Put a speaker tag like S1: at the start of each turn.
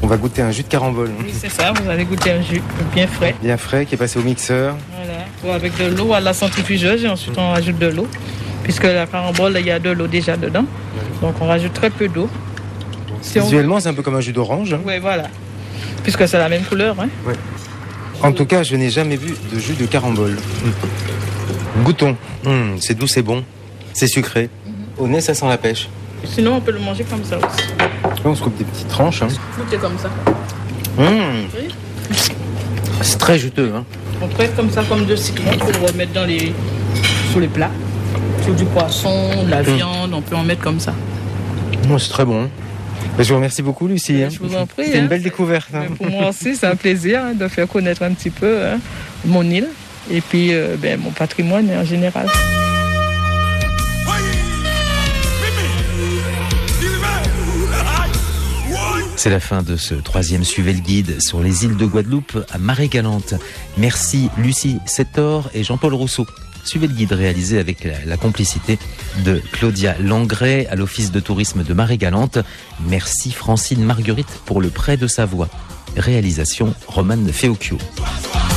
S1: On va goûter un jus de carambole.
S2: Oui, c'est ça, vous allez goûter un jus bien frais.
S1: Bien frais, qui est passé au mixeur.
S2: Voilà, ou avec de l'eau à la centrifugeuse et ensuite on rajoute de l'eau. Puisque la carambole, il y a de l'eau déjà dedans. Donc on rajoute très peu d'eau.
S1: Visuellement, c'est un peu comme un jus d'orange.
S2: Oui, voilà. Puisque c'est la même couleur. Hein.
S1: Ouais. En tout cas, je n'ai jamais vu de jus de carambole. Goûtons. C'est doux, c'est bon. C'est sucré. Au nez, ça sent la pêche.
S2: Sinon, on peut le manger comme ça aussi.
S1: On se coupe des petites tranches.
S2: Goûtez comme ça.
S1: Oui. C'est très juteux.
S2: On traite comme ça, comme de citron, pour remettre sous les plats. Sur du poisson, de la viande, on peut en mettre comme ça.
S1: C'est très bon. Je vous remercie beaucoup, Lucie.
S2: Je vous en prie.
S1: C'est une belle découverte.
S2: Pour moi aussi, c'est un plaisir de faire connaître un petit peu mon île et puis mon patrimoine en général.
S3: C'est la fin de ce 3e Suivez le guide sur les îles de Guadeloupe à Marée-Galante. Merci Lucie Sétor et Jean-Paul Rousseau. Suivez le guide réalisé avec la complicité de Claudia Langret à l'Office de tourisme de Marée-Galante. Merci Francine Marguerite pour le prêt de sa voix. Réalisation Romane Feocchio.